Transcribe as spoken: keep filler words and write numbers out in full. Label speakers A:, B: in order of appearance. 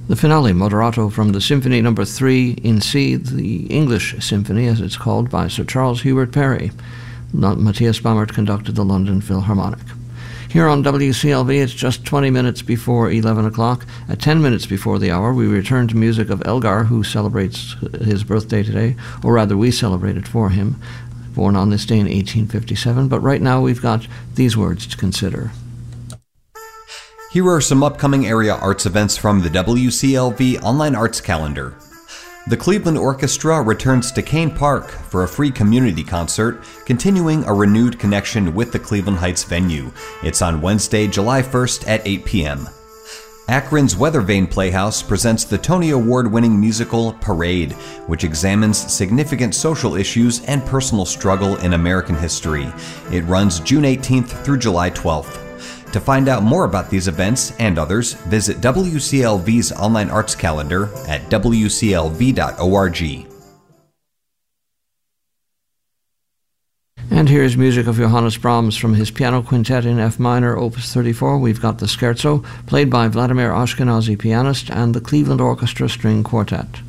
A: The finale, Moderato from the Symphony Number three in C, the English Symphony, as it's called, by Sir Charles Hubert Parry. Matthias Bammert conducted the London Philharmonic. Here on W C L V, it's just twenty minutes before eleven o'clock. At ten minutes before the hour, we return to music of Elgar, who celebrates his birthday today, or rather we celebrate it for him, born on this day in eighteen fifty-seven. But right now we've got these words to consider.
B: Here are some upcoming area arts events from the W C L V Online Arts Calendar. The Cleveland Orchestra returns to Kane Park for a free community concert, continuing a renewed connection with the Cleveland Heights venue. It's on Wednesday, July first at eight p.m. Akron's Weathervane Playhouse presents the Tony Award-winning musical Parade, which examines significant social issues and personal struggle in American history. It runs June eighteenth through July twelfth. To find out more about these events and others, visit W C L V's online arts calendar at w c l v dot org.
A: And here's music of Johannes Brahms from his piano quintet in F minor, opus thirty-four. We've got the Scherzo, played by Vladimir Ashkenazy pianist, and the Cleveland Orchestra String Quartet.